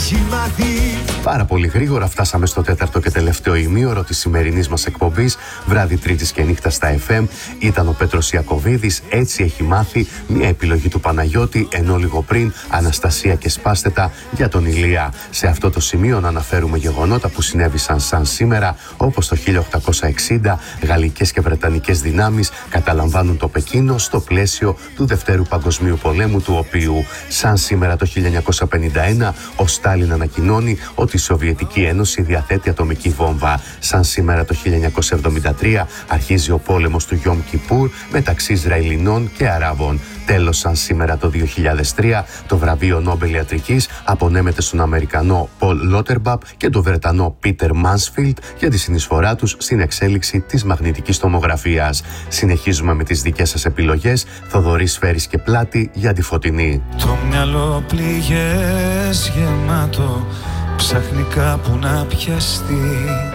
έχει μάθει. Πάρα πολύ γρήγορα φτάσαμε στο τέταρτο και τελευταίο ημίωρο της σημερινής μας εκπομπής, βράδυ Τρίτης και νύχτα στα FM. Ήταν ο Πέτρος Ιακωβίδης, έτσι έχει μάθει, μια επιλογή του Παναγιώτη, ενώ λίγο πριν Αναστασία και Σπάστετα για τον Ηλία. Σε αυτό το σημείο να αναφέρουμε γεγονότα που συνέβησαν σαν σήμερα, όπως το 1860 γαλλικές και βρετανικές δυνάμεις καταλαμβάνουν το Πεκίνο στο πλαίσιο του Δευτέρου Παγκοσμίου Πολέμου, του οποίου σαν σήμερα το 1951 ο Στάλιν ανακοινώνει ότι η Σοβιετική Ένωση διαθέτει ατομική βόμβα. Σαν σήμερα το 1973 αρχίζει ο πόλεμος του Γιόμ Κιπούρ μεταξύ Ισραηλινών και Αράβων. Τέλος, σαν σήμερα το 2003 το βραβείο Νόμπελ Ιατρικής απονέμεται στον Αμερικανό Πολ Λότερμπαπ και τον Βρετανό Πίτερ Μάνσφιλντ για τη συνεισφορά τους στην εξέλιξη της μαγνητικής τομογραφίας. Συνεχίζουμε με τις δικές σας επιλογές. Θοδωρής Σφαίρης και Πλάτη για τη Φωτεινή. Το μυαλό πληγές γεμάτο, ψάχνει κάπου να πιαστεί.